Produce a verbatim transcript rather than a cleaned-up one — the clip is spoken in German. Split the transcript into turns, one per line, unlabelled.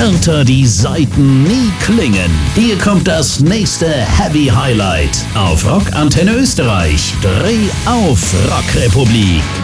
härter die Saiten nie klingen. Hier kommt das nächste Heavy Highlight auf Rock Antenne Österreich. Dreh auf Rockrepublik.